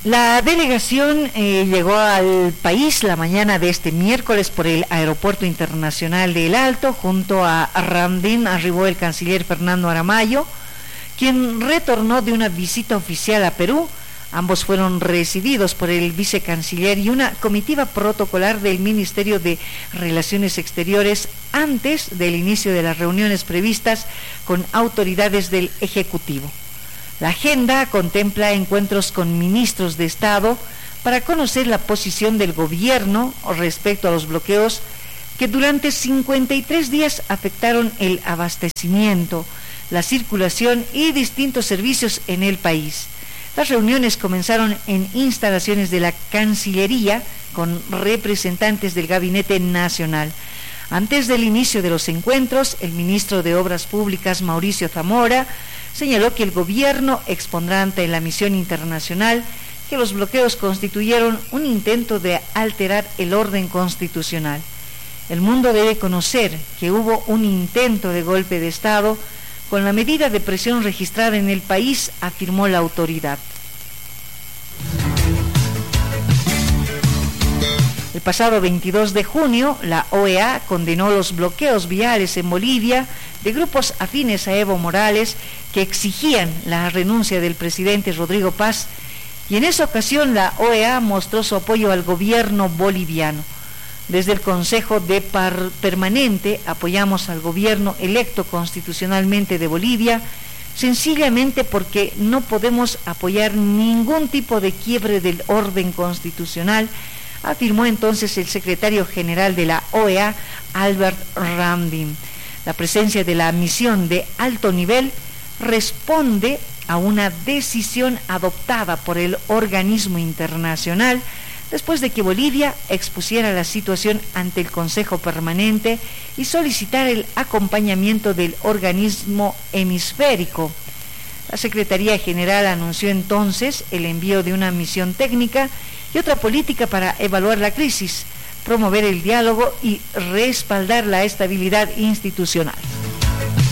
La delegación llegó al país la mañana de este miércoles por el Aeropuerto Internacional de El Alto. Junto a Ramdin arribó el canciller Fernando Aramayo, quien retornó de una visita oficial a Perú. Ambos fueron recibidos por el vicecanciller y una comitiva protocolar del Ministerio de Relaciones Exteriores antes del inicio de las reuniones previstas con autoridades del Ejecutivo. La agenda contempla encuentros con ministros de Estado para conocer la posición del gobierno respecto a los bloqueos que durante 53 días afectaron el abastecimiento, la circulación y distintos servicios en el país. Las reuniones comenzaron en instalaciones de la Cancillería con representantes del Gabinete Nacional. Antes del inicio de los encuentros, el ministro de Obras Públicas, Mauricio Zamora, señaló que el gobierno expondrá ante la misión internacional que los bloqueos constituyeron un intento de alterar el orden constitucional. El mundo debe conocer que hubo un intento de golpe de Estado con la medida de presión registrada en el país, afirmó la autoridad. El pasado 22 de junio, la OEA condenó los bloqueos viales en Bolivia de grupos afines a Evo Morales que exigían la renuncia del presidente Rodrigo Paz, y en esa ocasión la OEA mostró su apoyo al gobierno boliviano. Desde el Consejo Permanente apoyamos al gobierno electo constitucionalmente de Bolivia, sencillamente porque no podemos apoyar ningún tipo de quiebre del orden constitucional, afirmó entonces el secretario general de la OEA, Albert Ramdin. La presencia de la misión de alto nivel responde a una decisión adoptada por el organismo internacional después de que Bolivia expusiera la situación ante el Consejo Permanente y solicitara el acompañamiento del organismo hemisférico. La Secretaría General anunció entonces el envío de una misión técnica y otra política para evaluar la crisis, promover el diálogo y respaldar la estabilidad institucional.